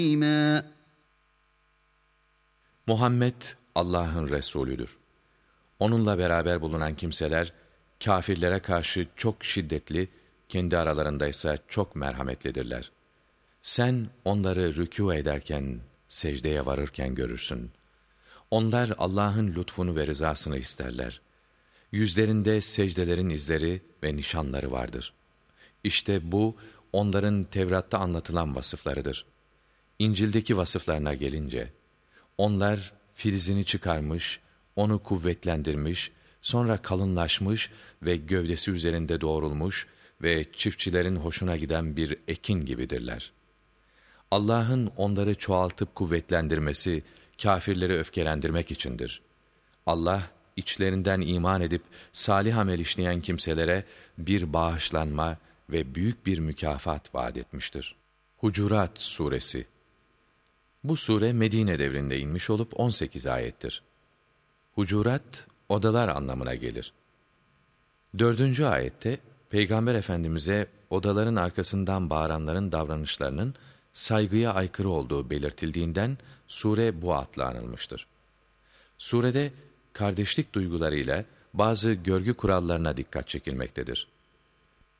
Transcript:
عظيما. Muhammed Allah'ın Resulüdür. Onunla beraber bulunan kimseler, kâfirlere karşı çok şiddetli, kendi aralarında ise çok merhametlidirler. Sen onları rükû ederken, secdeye varırken görürsün. Onlar Allah'ın lütfunu ve rızasını isterler. Yüzlerinde secdelerin izleri ve nişanları vardır. İşte bu, onların Tevrat'ta anlatılan vasıflarıdır. İncil'deki vasıflarına gelince, onlar filizini çıkarmış, onu kuvvetlendirmiş, sonra kalınlaşmış ve gövdesi üzerinde doğrulmuş ve çiftçilerin hoşuna giden bir ekin gibidirler. Allah'ın onları çoğaltıp kuvvetlendirmesi, kâfirleri öfkelendirmek içindir. Allah, içlerinden iman edip salih amel işleyen kimselere bir bağışlanma ve büyük bir mükafat vaat etmiştir. Hucurat Suresi. Bu sure Medine devrinde inmiş olup 18 ayettir. Hucurat, odalar anlamına gelir. 4. ayette, Peygamber Efendimiz'e odaların arkasından bağıranların davranışlarının saygıya aykırı olduğu belirtildiğinden sure bu adla anılmıştır. Surede kardeşlik duygularıyla bazı görgü kurallarına dikkat çekilmektedir.